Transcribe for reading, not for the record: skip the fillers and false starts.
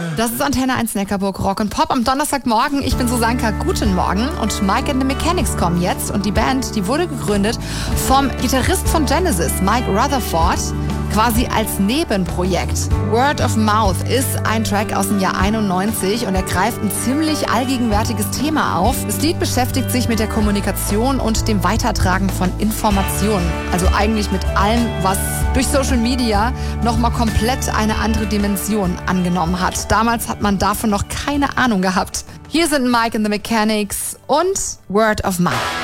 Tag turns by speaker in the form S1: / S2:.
S1: Das ist Antenne 1 Neckarburg Rock und Pop am Donnerstagmorgen. Ich bin Susanka, guten Morgen. Und Mike and the Mechanics kommen jetzt. Und die Band, die wurde gegründet vom Gitarrist von Genesis, Mike Rutherford, quasi als Nebenprojekt. Word of Mouth ist ein Track aus dem Jahr 91 und er greift ein ziemlich allgegenwärtiges Thema auf. Das Lied beschäftigt sich mit der Kommunikation und dem Weitertragen von Informationen. Also eigentlich mit allem, was durch Social Media nochmal komplett eine andere Dimension angenommen hat. Damals hat man davon noch keine Ahnung gehabt. Hier sind Mike and the Mechanics und Word of Mouth.